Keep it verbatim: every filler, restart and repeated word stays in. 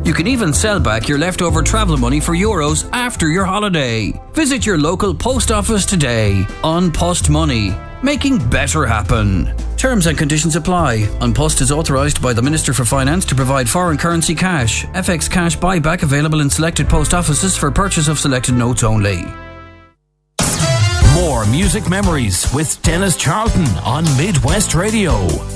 You can even sell back your leftover travel money for euros after your holiday. Visit your local post office today. An Post Money, making better happen. Terms and conditions apply. An Post is authorised by the Minister for Finance to provide foreign currency cash. F X cash buyback available in selected post offices for purchase of selected notes only. More music memories with Dennis Charlton on Midwest Radio.